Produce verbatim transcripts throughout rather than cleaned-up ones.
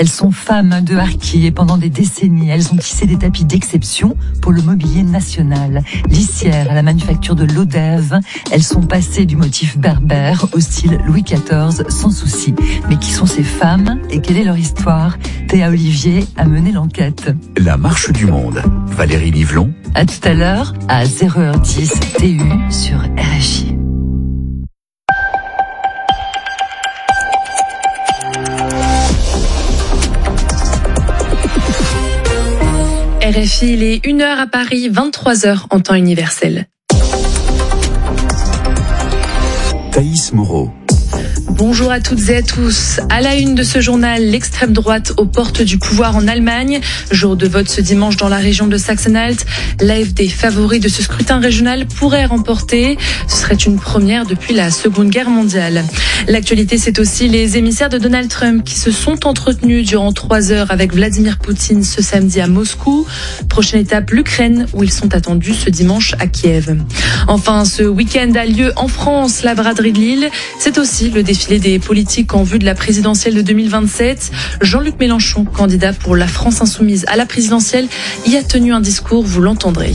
Elles sont femmes de harki et pendant des décennies, elles ont tissé des tapis d'exception pour le mobilier national. Lissières à la manufacture de l'Odève, elles sont passées du motif berbère au style Louis quatorze sans souci. Mais qui sont ces femmes et quelle est leur histoire? Théa Olivier a mené l'enquête. La marche du monde. Valérie Livlon. À tout à l'heure, à zéro heure dix T U sur R F I. R F I, il est une heure à Paris, vingt-trois heures en temps universel. Thaïs Moreau. Bonjour à toutes et à tous. À la une de ce journal, l'extrême droite aux portes du pouvoir en Allemagne. Jour de vote ce dimanche dans la région de Sachsen-Anhalt. L'A F D, favori de ce scrutin régional, pourrait remporter. Ce serait une première depuis la Seconde Guerre mondiale. L'actualité, c'est aussi les émissaires de Donald Trump qui se sont entretenus durant trois heures avec Vladimir Poutine ce samedi à Moscou. Prochaine étape, l'Ukraine, où ils sont attendus ce dimanche à Kiev. Enfin, ce week-end a lieu en France, la braderie de Lille. C'est aussi le défilé des politiques en vue de la présidentielle de deux mille vingt-sept. Jean-Luc Mélenchon, candidat pour la France insoumise à la présidentielle, y a tenu un discours, vous l'entendrez.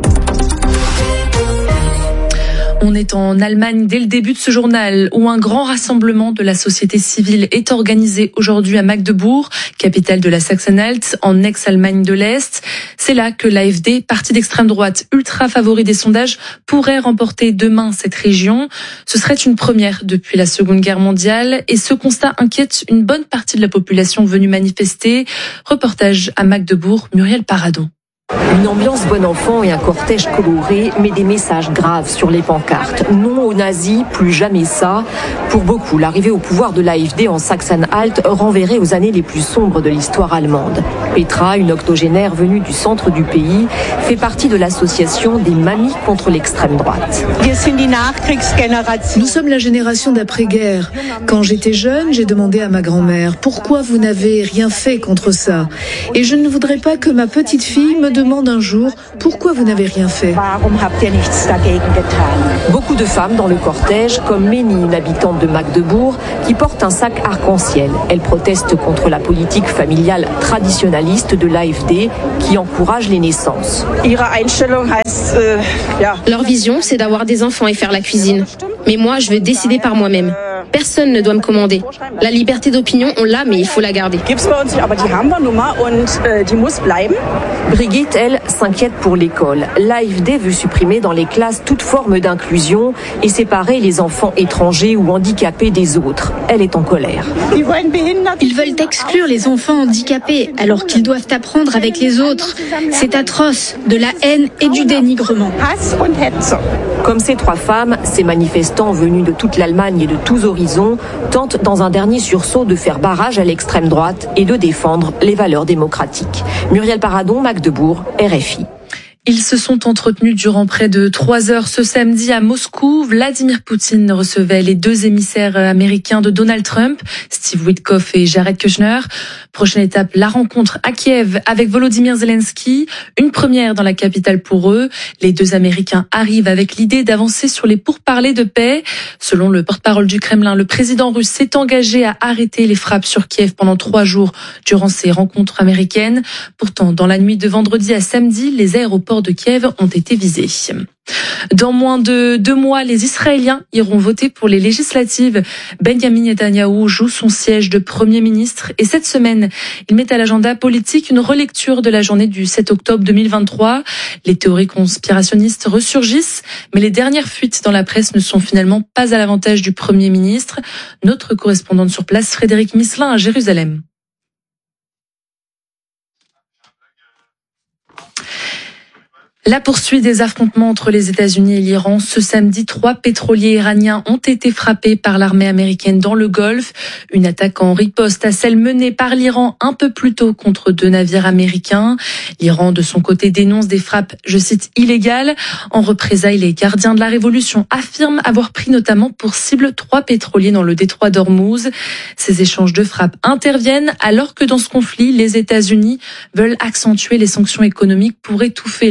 On est en Allemagne dès le début de ce journal où un grand rassemblement de la société civile est organisé aujourd'hui à Magdebourg, capitale de la Sachsen-Anhalt, en ex-Allemagne de l'Est. C'est là que l'A F D, parti d'extrême droite ultra favori des sondages, pourrait remporter demain cette région. Ce serait une première depuis la Seconde Guerre mondiale et ce constat inquiète une bonne partie de la population venue manifester. Reportage à Magdebourg, Muriel Paradon. Une ambiance bon enfant et un cortège coloré, mais des messages graves sur les pancartes. Non aux nazis, plus jamais ça. Pour beaucoup, l'arrivée au pouvoir de l'A F D en Sachsen-Anhalt renverrait aux années les plus sombres de l'histoire allemande. Petra, une octogénaire venue du centre du pays, fait partie de l'association des mamies contre l'extrême droite. Nous sommes la génération d'après-guerre. Quand j'étais jeune, j'ai demandé à ma grand-mère « Pourquoi vous n'avez rien fait contre ça ?» Et je ne voudrais pas que ma petite fille me demande un jour pourquoi vous n'avez rien fait. Beaucoup de femmes dans le cortège, comme Ménie, une habitante de Magdebourg, qui porte un sac arc-en-ciel. Elle proteste contre la politique familiale traditionnaliste de l'A F D qui encourage les naissances. Leur vision, c'est d'avoir des enfants et faire la cuisine. Mais moi, je veux décider par moi-même. Personne ne doit me commander. La liberté d'opinion, on l'a, mais il faut la garder. Brigitte, elle, s'inquiète pour l'école. L'A F D veut supprimer dans les classes toute forme d'inclusion et séparer les enfants étrangers ou handicapés des autres. Elle est en colère. Ils veulent exclure les enfants handicapés alors qu'ils doivent apprendre avec les autres. C'est atroce, de la haine et du dénigrement. Comme ces trois femmes, ces manifestants venus de toute l'Allemagne et de tous horizons tentent dans un dernier sursaut de faire barrage à l'extrême droite et de défendre les valeurs démocratiques. Muriel Paradon, Magdebourg, R F I. Ils se sont entretenus durant près de trois heures ce samedi à Moscou. Vladimir Poutine recevait les deux émissaires américains de Donald Trump, Steve Witkoff et Jared Kushner. Prochaine étape, la rencontre à Kiev avec Volodymyr Zelensky. Une première dans la capitale pour eux. Les deux Américains arrivent avec l'idée d'avancer sur les pourparlers de paix. Selon le porte-parole du Kremlin, le président russe s'est engagé à arrêter les frappes sur Kiev pendant trois jours durant ces rencontres américaines. Pourtant, dans la nuit de vendredi à samedi, les aéroports de Kiev ont été visés. Dans moins de deux mois, les Israéliens iront voter pour les législatives. Benjamin Netanyahou joue son siège de Premier ministre et cette semaine, il met à l'agenda politique une relecture de la journée du sept octobre deux mille vingt-trois. Les théories conspirationnistes ressurgissent, mais les dernières fuites dans la presse ne sont finalement pas à l'avantage du Premier ministre. Notre correspondante sur place, Frédéric Misselin à Jérusalem. La poursuite des affrontements entre les États-Unis et l'Iran. Ce samedi, trois pétroliers iraniens ont été frappés par l'armée américaine dans le Golfe. Une attaque en riposte à celle menée par l'Iran un peu plus tôt contre deux navires américains. L'Iran, de son côté, dénonce des frappes, je cite, illégales. En représailles, les gardiens de la Révolution affirment avoir pris notamment pour cible trois pétroliers dans le détroit d'Ormuz. Ces échanges de frappes interviennent alors que dans ce conflit, les États-Unis veulent accentuer les sanctions économiques pour étouffer la République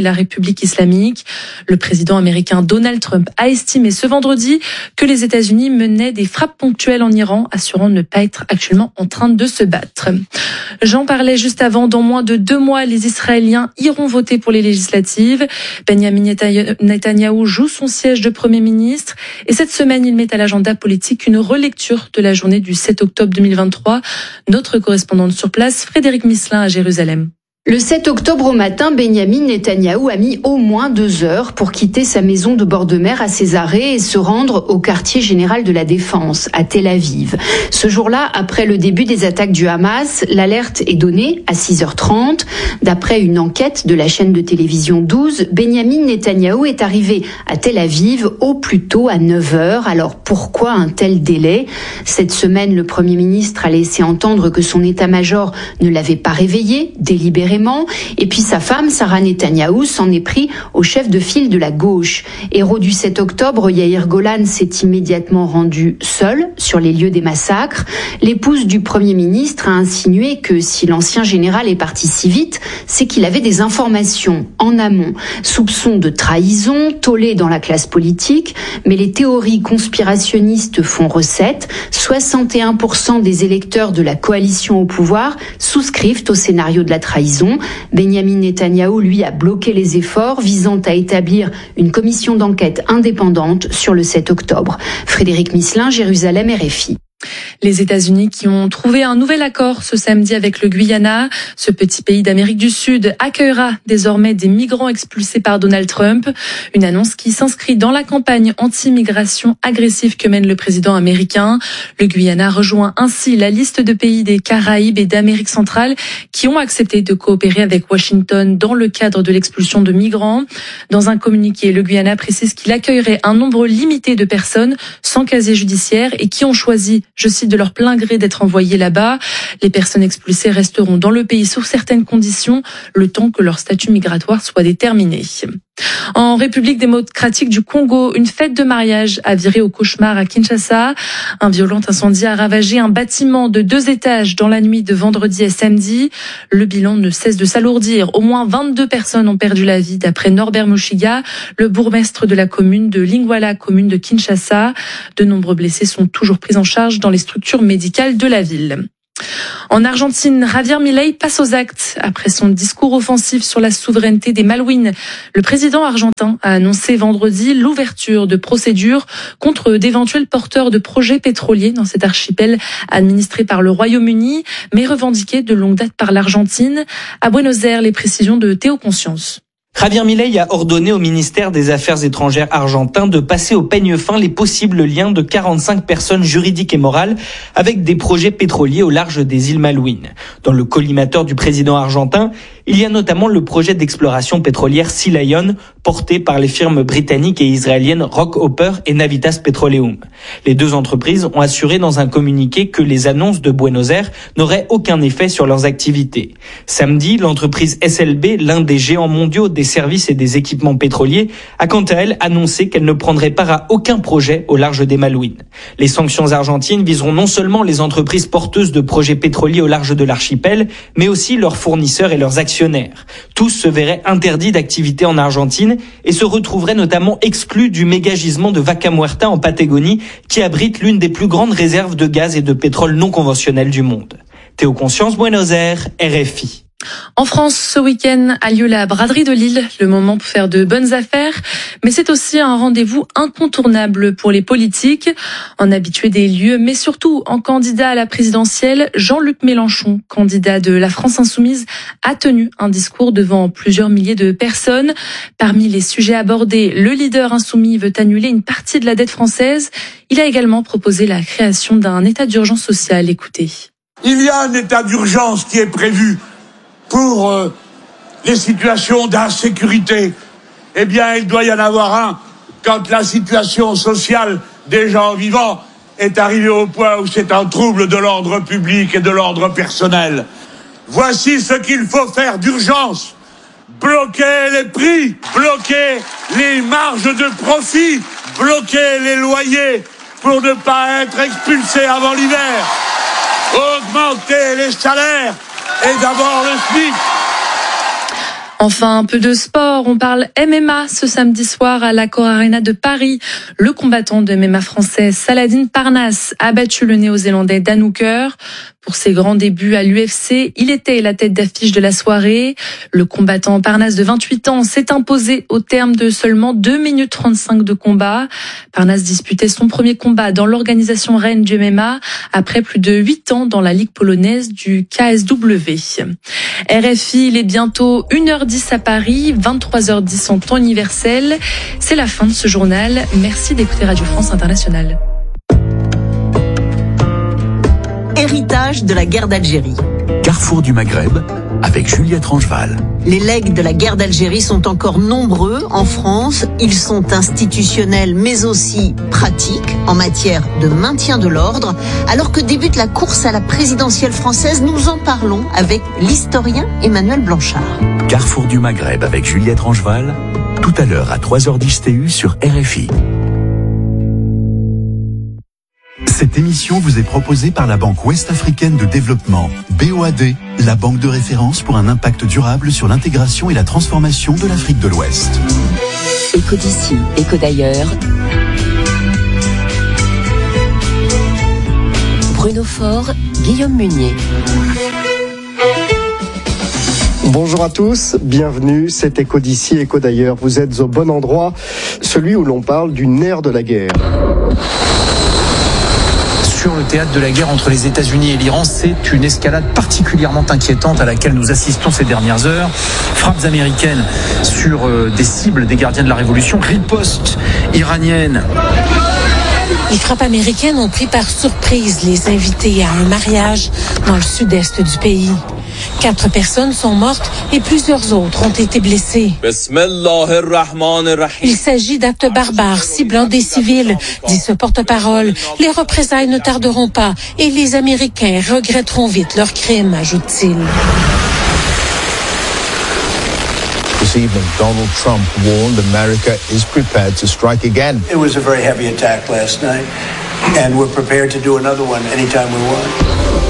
République islamique. Le président américain Donald Trump a estimé ce vendredi que les États-Unis menaient des frappes ponctuelles en Iran, assurant ne pas être actuellement en train de se battre. J'en parlais juste avant, dans moins de deux mois, les Israéliens iront voter pour les législatives. Benjamin Netanyahou joue son siège de Premier ministre et cette semaine, il met à l'agenda politique une relecture de la journée du sept octobre deux mille vingt-trois. Notre correspondante sur place, Frédéric Misselin à Jérusalem. Le sept octobre au matin, Benjamin Netanyahou a mis au moins deux heures pour quitter sa maison de bord de mer à Césarée et se rendre au quartier général de la Défense, à Tel Aviv. Ce jour-là, après le début des attaques du Hamas, l'alerte est donnée à six heures trente. D'après une enquête de la chaîne de télévision douze, Benjamin Netanyahou est arrivé à Tel Aviv au plus tôt à neuf heures. Alors pourquoi un tel délai ? Cette semaine, le Premier ministre a laissé entendre que son état-major ne l'avait pas réveillé, délibérément. Et puis sa femme, Sarah Netanyahou, s'en est pris au chef de file de la gauche. Héros du sept octobre, Yair Golan s'est immédiatement rendu seul sur les lieux des massacres. L'épouse du Premier ministre a insinué que si l'ancien général est parti si vite, c'est qu'il avait des informations en amont. Soupçons de trahison, tollé dans la classe politique, mais les théories conspirationnistes font recette. soixante et un pour cent des électeurs de la coalition au pouvoir souscrivent au scénario de la trahison. Benjamin Netanyahou, lui, a bloqué les efforts visant à établir une commission d'enquête indépendante sur le sept octobre. Frédéric Misselin, Jérusalem, R F I. Les États-Unis qui ont trouvé un nouvel accord ce samedi avec le Guyana. Ce petit pays d'Amérique du Sud accueillera désormais des migrants expulsés par Donald Trump. Une annonce qui s'inscrit dans la campagne anti-immigration agressive que mène le président américain. Le Guyana rejoint ainsi la liste de pays des Caraïbes et d'Amérique centrale qui ont accepté de coopérer avec Washington dans le cadre de l'expulsion de migrants. Dans un communiqué, le Guyana précise qu'il accueillerait un nombre limité de personnes sans casier judiciaire et qui ont choisi, je cite, de leur plein gré d'être envoyés là-bas. Les personnes expulsées resteront dans le pays sous certaines conditions, le temps que leur statut migratoire soit déterminé. En République démocratique du Congo, une fête de mariage a viré au cauchemar à Kinshasa. Un violent incendie a ravagé un bâtiment de deux étages dans la nuit de vendredi à samedi. Le bilan ne cesse de s'alourdir. Au moins vingt-deux personnes ont perdu la vie, d'après Norbert Mushiga, le bourgmestre de la commune de Lingwala, commune de Kinshasa. De nombreux blessés sont toujours pris en charge dans les structures médicales de la ville. En Argentine, Javier Milei passe aux actes. Après son discours offensif sur la souveraineté des Malouines, le président argentin a annoncé vendredi l'ouverture de procédures contre d'éventuels porteurs de projets pétroliers dans cet archipel administré par le Royaume-Uni, mais revendiqué de longue date par l'Argentine. À Buenos Aires, les précisions de Théo Conscience. Javier Milei a ordonné au ministère des Affaires étrangères argentin de passer au peigne fin les possibles liens de quarante-cinq personnes juridiques et morales avec des projets pétroliers au large des îles Malouines. Dans le collimateur du président argentin, il y a notamment le projet d'exploration pétrolière Sea Lion, porté par les firmes britanniques et israéliennes Rockhopper et Navitas Petroleum. Les deux entreprises ont assuré dans un communiqué que les annonces de Buenos Aires n'auraient aucun effet sur leurs activités. Samedi, l'entreprise S L B, l'un des géants mondiaux des services et des équipements pétroliers, a quant à elle annoncé qu'elle ne prendrait part à aucun projet au large des Malouines. Les sanctions argentines viseront non seulement les entreprises porteuses de projets pétroliers au large de l'archipel, mais aussi leurs fournisseurs et leurs actionnaires. Tous se verraient interdits d'activité en Argentine et se retrouveraient notamment exclus du méga gisement de Vaca Muerta en Patagonie, qui abrite l'une des plus grandes réserves de gaz et de pétrole non conventionnels du monde. Théo Conscience, Buenos Aires, R F I. En France, ce week-end a lieu la braderie de Lille, le moment pour faire de bonnes affaires, mais c'est aussi un rendez-vous incontournable pour les politiques. En habitué des lieux, mais surtout en candidat à la présidentielle, Jean-Luc Mélenchon, candidat de la France Insoumise, a tenu un discours devant plusieurs milliers de personnes. Parmi les sujets abordés, le leader insoumis veut annuler une partie de la dette française. Il a également proposé la création d'un état d'urgence sociale. Écoutez. Il y a un état d'urgence qui est prévu pour euh, les situations d'insécurité. Eh bien, il doit y en avoir un quand la situation sociale des gens vivants est arrivée au point où c'est un trouble de l'ordre public et de l'ordre personnel. Voici ce qu'il faut faire d'urgence. Bloquer les prix, bloquer les marges de profit, bloquer les loyers pour ne pas être expulsés avant l'hiver. Augmenter les salaires et d'abord le SMIC. Enfin, un peu de sport. On parle M M A ce samedi soir à l'Accor Arena de Paris. Le combattant de M M A français Saladin Parnasse a battu le néo-zélandais Dan Hooker. Pour ses grands débuts à l'U F C, il était la tête d'affiche de la soirée. Le combattant Parnasse de vingt-huit ans s'est imposé au terme de seulement deux minutes trente-cinq de combat. Parnasse disputait son premier combat dans l'organisation reine du M M A après plus de huit ans dans la ligue polonaise du K S W. R F I, il est bientôt une heure dix à Paris, vingt-trois heures dix en temps universel. C'est la fin de ce journal. Merci d'écouter Radio France Internationale. Héritage de la guerre d'Algérie. Carrefour du Maghreb avec Juliette Rangeval. Les legs de la guerre d'Algérie sont encore nombreux en France. Ils sont institutionnels mais aussi pratiques en matière de maintien de l'ordre. Alors que débute la course à la présidentielle française, nous en parlons avec l'historien Emmanuel Blanchard. Carrefour du Maghreb avec Juliette Rangeval, tout à l'heure à trois heures dix T U sur R F I. Cette émission vous est proposée par la Banque Ouest-Africaine de Développement, B O A D, la banque de référence pour un impact durable sur l'intégration et la transformation de l'Afrique de l'Ouest. Éco d'ici, éco d'ailleurs. Bruno Faure, Guillaume Munier. Bonjour à tous, bienvenue, c'est Éco d'ici, éco d'ailleurs. Vous êtes au bon endroit, celui où l'on parle du nerf de la guerre. Sur le théâtre de la guerre entre les États-Unis et l'Iran, c'est une escalade particulièrement inquiétante à laquelle nous assistons ces dernières heures. Frappes américaines sur euh, des cibles des gardiens de la Révolution, riposte iranienne. Les frappes américaines ont pris par surprise les invités à un mariage dans le sud-est du pays. Quatre personnes sont mortes et plusieurs autres ont été blessées. Il s'agit d'actes barbares ciblant des civils, dit ce porte-parole. Les représailles ne tarderont pas et les Américains regretteront vite leurs crimes, ajoute-t-il. This evening, Donald Trump warned America is prepared to strike again. It was a very heavy attack last night, and we're prepared to do another one anytime we want.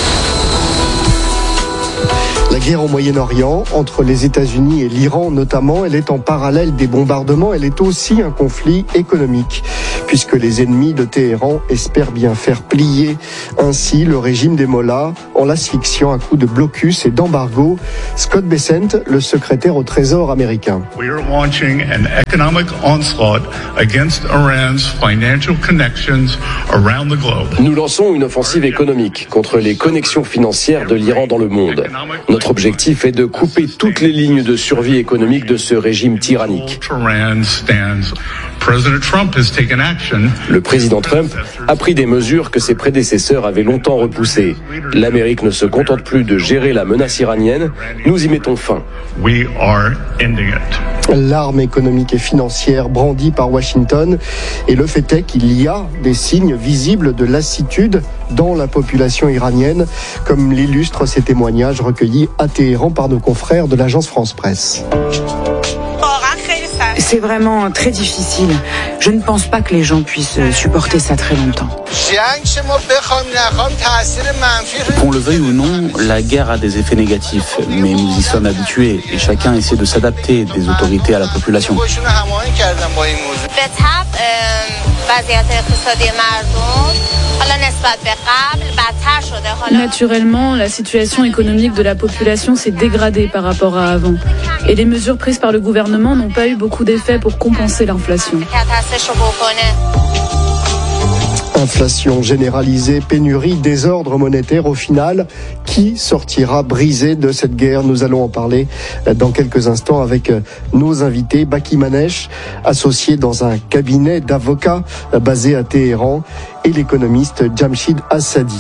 La guerre au Moyen-Orient, entre les États-Unis et l'Iran notamment, elle est en parallèle des bombardements, elle est aussi un conflit économique, puisque les ennemis de Téhéran espèrent bien faire plier ainsi le régime des mollahs en l'asphyxiant à coups de blocus et d'embargo. Scott Bessent, le secrétaire au Trésor américain. We are launching an economic onslaught against Iran's financial connections around the globe. Nous lançons une offensive économique contre les connexions financières de l'Iran dans le monde. Notre objectif est de couper toutes les lignes de survie économique de ce régime tyrannique. Le président Trump a pris des mesures que ses prédécesseurs avaient longtemps repoussées. L'Amérique ne se contente plus de gérer la menace iranienne, nous y mettons fin. L'arme économique et financière brandie par Washington, et le fait est qu'il y a des signes visibles de lassitude dans la population iranienne, comme l'illustrent ces témoignages recueillis à Téhéran par nos confrères de l'agence France-Presse. C'est vraiment très difficile. Je ne pense pas que les gens puissent supporter ça très longtemps. Qu'on le veuille ou non, la guerre a des effets négatifs, mais nous y sommes habitués et chacun essaie de s'adapter, des autorités à la population. Naturellement, la situation économique de la population s'est dégradée par rapport à avant. Et les mesures prises par le gouvernement n'ont pas eu beaucoup d'effet pour compenser l'inflation. Inflation généralisée, pénurie, désordre monétaire au final. Qui sortira brisé de cette guerre? Nous allons en parler dans quelques instants avec nos invités. Baki Manesh, associé dans un cabinet d'avocats basé à Téhéran, et l'économiste Jamshid Assadi.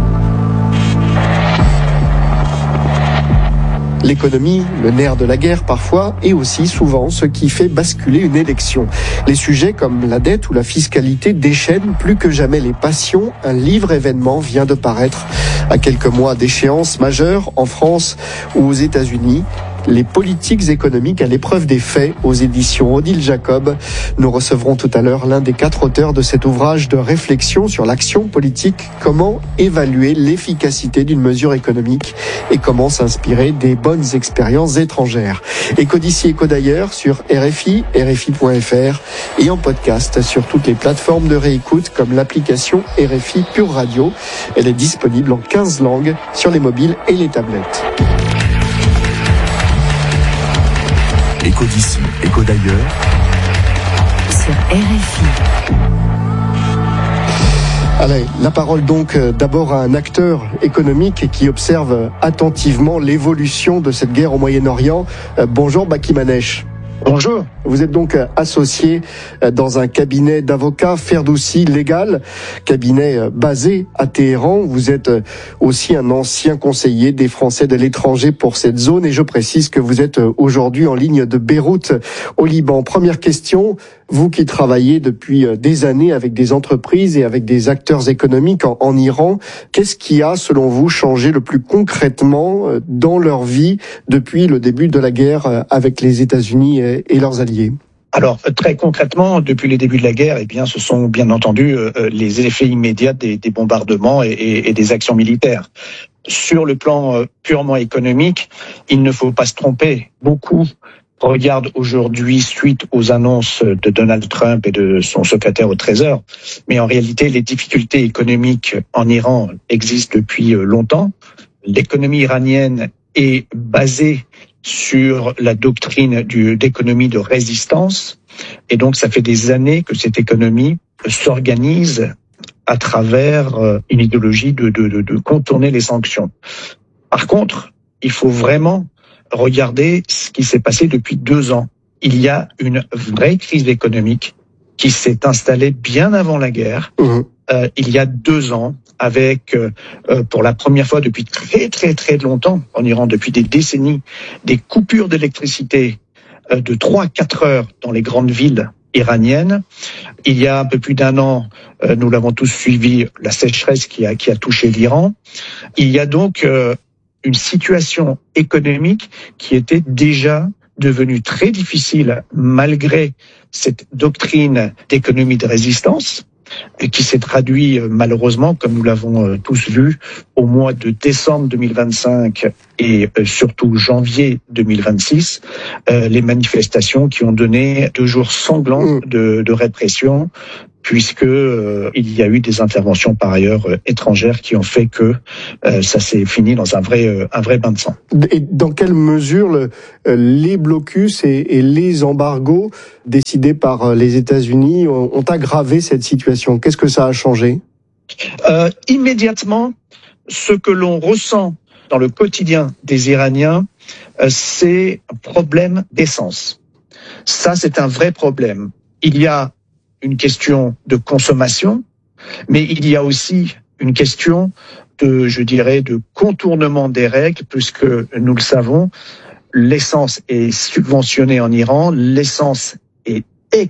L'économie, le nerf de la guerre parfois, et aussi souvent ce qui fait basculer une élection. Les sujets comme la dette ou la fiscalité déchaînent plus que jamais les passions. Un livre événement vient de paraître à quelques mois d'échéances majeures en France ou aux États-Unis. les politiques économiques à l'épreuve des faits aux éditions Odile Jacob. Nous recevrons tout à l'heure l'un des quatre auteurs de cet ouvrage de réflexion sur l'action politique, comment évaluer l'efficacité d'une mesure économique et comment s'inspirer des bonnes expériences étrangères. Éco d'ici, éco d'ailleurs sur R F I, R F I point F R et en podcast sur toutes les plateformes de réécoute comme l'application R F I Pure Radio. Elle est disponible en quinze langues sur les mobiles et les tablettes. Éco d'ici, éco d'ailleurs. Sur R F I. Allez, la parole donc d'abord à un acteur économique qui observe attentivement l'évolution de cette guerre au Moyen-Orient. Bonjour Baki Manesh. Bonjour. Vous êtes donc associé dans un cabinet d'avocats Ferdoussi Légal, cabinet basé à Téhéran. Vous êtes aussi un ancien conseiller des Français de l'étranger pour cette zone et je précise que vous êtes aujourd'hui en ligne de Beyrouth au Liban. Première question, vous qui travaillez depuis des années avec des entreprises et avec des acteurs économiques en, en Iran, qu'est-ce qui a selon vous changé le plus concrètement dans leur vie depuis le début de la guerre avec les États-Unis et, et leurs alliés ? Alors, très concrètement, depuis les débuts de la guerre, eh bien, ce sont bien entendu euh, les effets immédiats des, des bombardements et, et, et des actions militaires. Sur le plan euh, purement économique, il ne faut pas se tromper. Beaucoup regardent aujourd'hui, suite aux annonces de Donald Trump et de son secrétaire au Trésor, mais en réalité, les difficultés économiques en Iran existent depuis longtemps. L'économie iranienne est basée sur la doctrine du, d'économie de résistance. Et donc, ça fait des années que cette économie s'organise à travers une idéologie de, de, de, de contourner les sanctions. Par contre, il faut vraiment regarder ce qui s'est passé depuis deux ans. Il y a une vraie crise économique qui s'est installée bien avant la guerre, mmh. euh, il y a deux ans, avec, euh, pour la première fois depuis très très très longtemps en Iran, depuis des décennies, des coupures d'électricité euh, de trois à quatre heures dans les grandes villes iraniennes. Il y a un peu plus d'un an, euh, nous l'avons tous suivi, la sécheresse qui a, qui a touché l'Iran. Il y a donc euh, une situation économique qui était déjà devenue très difficile malgré cette doctrine d'économie de résistance, qui s'est traduit malheureusement, comme nous l'avons tous vu, au mois de décembre deux mille vingt-cinq et surtout janvier deux mille vingt-six, euh, les manifestations qui ont donné deux jours sanglants de, de répression, puisque euh, il y a eu des interventions par ailleurs euh, étrangères qui ont fait que euh, ça s'est fini dans un vrai euh, un vrai bain de sang. Et dans quelle mesure le, euh, les blocus et, et les embargos décidés par euh, les États-Unis ont, ont aggravé cette situation ? Qu'est-ce que ça a changé ? euh, Immédiatement, ce que l'on ressent dans le quotidien des Iraniens, euh, c'est un problème d'essence. Ça, c'est un vrai problème. Il y a une question de consommation, mais il y a aussi une question de, je dirais, de contournement des règles, puisque nous le savons, l'essence est subventionnée en Iran, l'essence est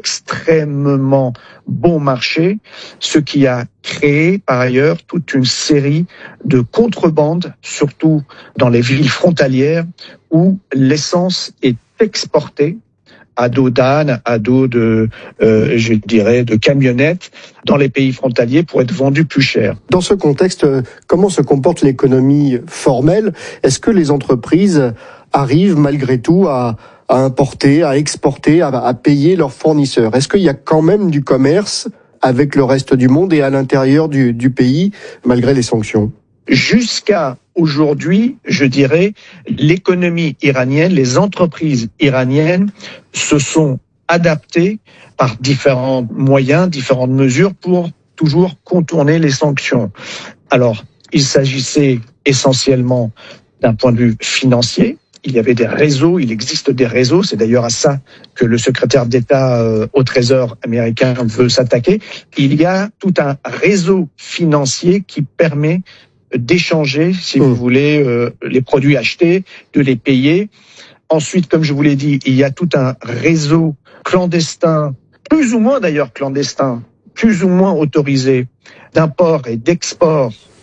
extrêmement bon marché, ce qui a créé par ailleurs toute une série de contrebandes, surtout dans les villes frontalières, où l'essence est exportée à dos d'âne, à dos de, euh, je dirais, de camionnettes dans les pays frontaliers pour être vendus plus cher. Dans ce contexte, comment se comporte l'économie formelle ? Est-ce que les entreprises arrivent malgré tout à, à importer, à exporter, à, à payer leurs fournisseurs ? Est-ce qu'il y a quand même du commerce avec le reste du monde et à l'intérieur du, du pays, malgré les sanctions ? Jusqu'à aujourd'hui, je dirais, l'économie iranienne, les entreprises iraniennes se sont adaptées par différents moyens, différentes mesures pour toujours contourner les sanctions. Alors, il s'agissait essentiellement d'un point de vue financier. Il y avait des réseaux, il existe des réseaux, c'est d'ailleurs à ça que le secrétaire d'État euh, au Trésor américain veut s'attaquer. Il y a tout un réseau financier qui permet d'échanger, si vous voulez, euh, les produits achetés, de les payer. Ensuite, comme je vous l'ai dit, il y a tout un réseau clandestin, plus ou moins d'ailleurs clandestin, plus ou moins autorisé, d'import et d'export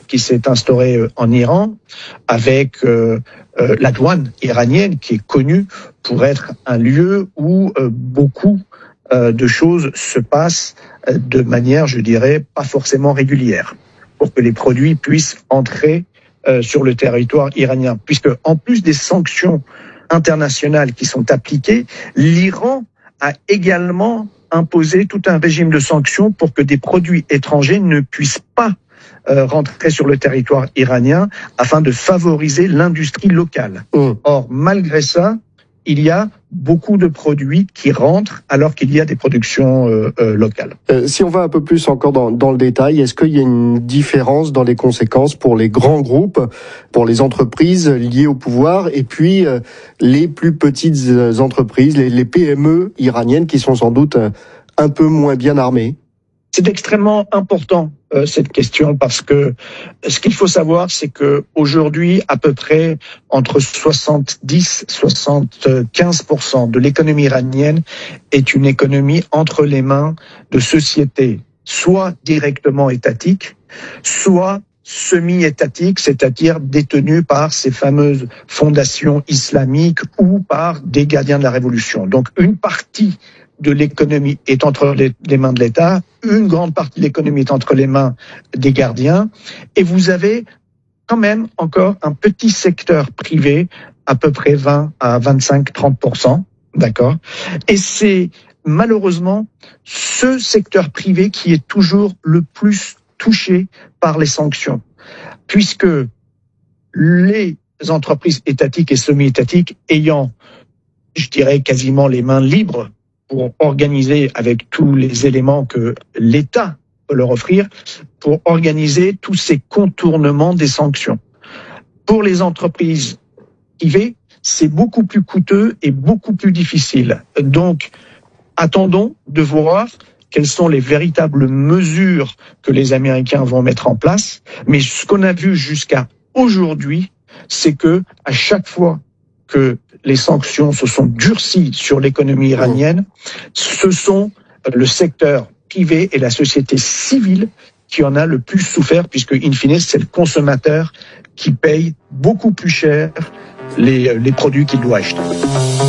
qui s'est instauré en Iran avec euh, euh, la douane iranienne qui est connue pour être un lieu où euh, beaucoup euh, de choses se passent euh, de manière, je dirais, pas forcément régulière, pour que les produits puissent entrer euh, sur le territoire iranien. Puisque en plus des sanctions internationales qui sont appliquées, l'Iran a également imposé tout un régime de sanctions pour que des produits étrangers ne puissent pas euh, rentrer sur le territoire iranien afin de favoriser l'industrie locale. Mmh. Or, malgré ça, il y a beaucoup de produits qui rentrent alors qu'il y a des productions euh, euh, locales. Euh, si on va un peu plus encore dans, dans le détail, est-ce qu'il y a une différence dans les conséquences pour les grands groupes, pour les entreprises liées au pouvoir, et puis euh, les plus petites entreprises, les, les P M E iraniennes qui sont sans doute euh, un peu moins bien armées? C'est extrêmement important euh, cette question parce que ce qu'il faut savoir, c'est que aujourd'hui, à peu près entre soixante-dix et soixante-quinze pour cent de l'économie iranienne est une économie entre les mains de sociétés, soit directement étatiques, soit semi-étatiques, c'est-à-dire détenues par ces fameuses fondations islamiques ou par des gardiens de la révolution. Donc une partie de l'économie est entre les, les mains de l'État, une grande partie de l'économie est entre les mains des gardiens, et vous avez quand même encore un petit secteur privé, à peu près vingt à vingt-cinq, trente pour cent, d'accord? Et c'est malheureusement ce secteur privé qui est toujours le plus touché par les sanctions, puisque les entreprises étatiques et semi-étatiques ayant, je dirais, quasiment les mains libres pour organiser avec tous les éléments que l'État peut leur offrir, pour organiser tous ces contournements des sanctions. Pour les entreprises privées, c'est beaucoup plus coûteux et beaucoup plus difficile. Donc, attendons de voir quelles sont les véritables mesures que les Américains vont mettre en place. Mais ce qu'on a vu jusqu'à aujourd'hui, c'est que à chaque fois que les sanctions se sont durcies sur l'économie iranienne, ce sont le secteur privé et la société civile qui en a le plus souffert, puisque, in fine, c'est le consommateur qui paye beaucoup plus cher les, les produits qu'il doit acheter.